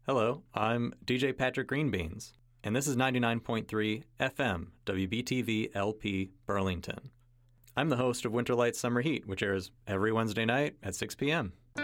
Hello, I'm DJ Patrick Greenbeans, and this is 99.3 FM WBTV LP Burlington. I'm the host of Winter Light Summer Heat, which airs every Wednesday night at 6 p.m.